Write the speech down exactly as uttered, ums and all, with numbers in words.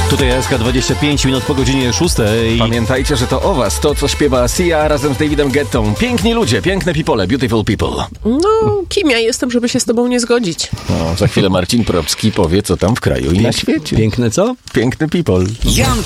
Tutaj S K dwadzieścia pięć minut po godzinie szóstej. Pamiętajcie, że to o was, to co śpiewa Sia razem z Davidem Guettą. Piękni ludzie, piękne people, beautiful people. No, kim ja jestem, żeby się z tobą nie zgodzić? No, za chwilę Marcin Probski powie, co tam w kraju i na świecie. Piękne co? Piękny people. Jan